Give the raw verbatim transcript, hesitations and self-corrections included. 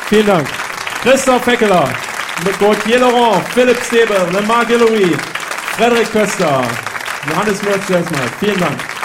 Vielen Dank. Christoph Feckeler, Gauthier Laurent, Philipp Stebe, Lemar Guillory, Frederik Köster, Johannes Mürz erstmal. Vielen Dank.